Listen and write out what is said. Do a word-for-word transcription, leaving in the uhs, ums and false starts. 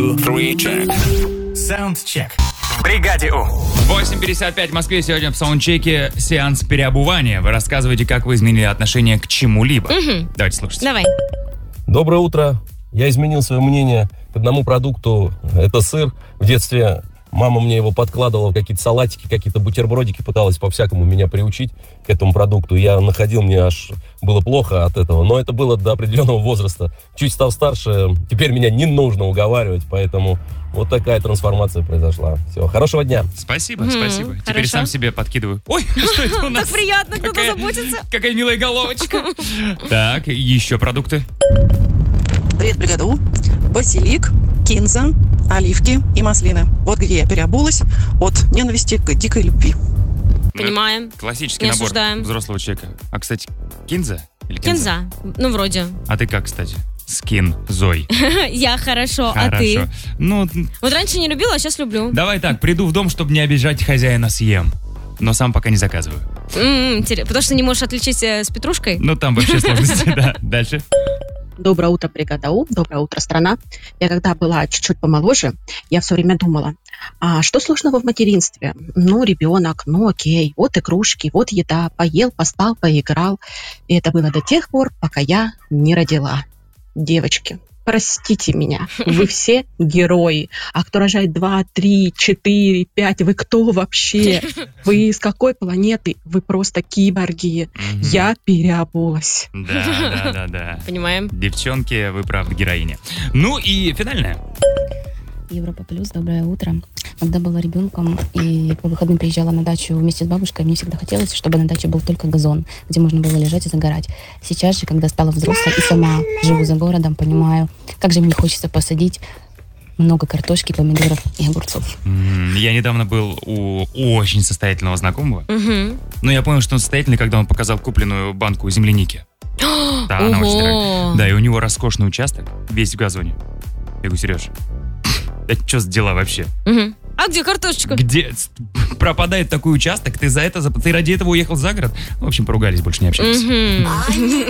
Three check. Soundcheck. В бригаде У. восемь пятьдесят пять в Москве. Сегодня в саундчеке сеанс переобувания. Вы рассказываете, как вы изменили отношение к чему-либо. Угу. Давайте слушать. Давай. Доброе утро. Я изменил свое мнение к одному продукту. Это сыр. В детстве мама мне его подкладывала в какие-то салатики, какие-то бутербродики, пыталась по-всякому меня приучить к этому продукту. Я находил, мне аж было плохо от этого. Но это было до определенного возраста. Чуть став старше, теперь меня не нужно уговаривать, поэтому вот такая трансформация произошла. Все, хорошего дня. Спасибо, М, спасибо. Теперь хорошо. сам себе подкидываю. Ой, что это у нас? Так приятно, кто-то Какая- заботится. Какая милая головочка. Так, еще продукты. Привет, бригада У. Базилик, кинза, оливки и маслины. Вот где я переобулась от ненависти к дикой любви. Понимаем. Классический Не набор осуждаем. взрослого человека. А, кстати, кинза? Или Кинза. Ну, вроде. А ты как, кстати? Скин, Зой. Я хорошо, а ты? Хорошо. Ну, Вот раньше не любила, а сейчас люблю. давай так, приду в дом, чтобы не обижать хозяина, съем. Но сам пока не заказываю. М, интерес- Потому что не можешь отличить э, с петрушкой? Ну, там вообще сложности, да. Дальше. Доброе утро, бригада У. Доброе утро, страна. Я когда была чуть-чуть помоложе, я все время думала, а что сложного в материнстве? Ну, ребенок, ну окей, вот игрушки, вот еда, поел, поспал, поиграл. И это было до тех пор, пока я не родила. Девочки, простите меня, вы все герои. А кто рожает два, три, четыре, пять, вы кто вообще? Вы из какой планеты? Вы просто киборги. Мгм. Я переобулась. Да, да, да, да. Понимаем. Девчонки, вы правда героиня. Ну и финальная. Европа Плюс, доброе утро. Когда была ребенком и по выходным приезжала на дачу вместе с бабушкой, мне всегда хотелось, чтобы на даче был только газон, где можно было лежать и загорать. Сейчас же, когда стала взрослой и сама живу за городом, понимаю, как же мне хочется посадить много картошки, помидоров и огурцов. М, Я недавно был у очень состоятельного знакомого. Угу. Но я понял, что он состоятельный, когда он показал купленную банку земляники. Да, она очень дорогая. Да, и у него роскошный участок, весь в газоне. Я говорю, Сереж, это что за дела вообще? Угу. А где картошечка? Где с- пропадает такой участок, ты за это, за- ты ради этого уехал за город? В общем, поругались, больше не общаемся. Мгм.